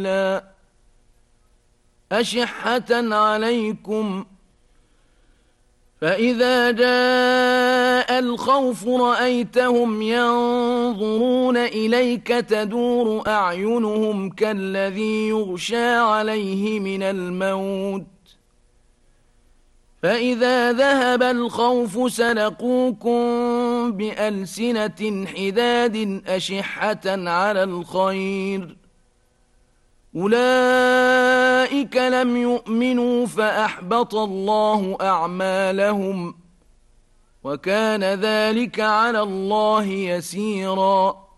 أشحة عليكم فإذا جاء الخوف رأيتهم ينظرون إليك تدور أعينهم كالذي يغشى عليه من الموت فإذا ذهب الخوف سلقوكم بألسنة حداد أشحة على الخير أولئك لم يؤمنوا فأحبط الله أعمالهم وكان ذلك على الله يسيرا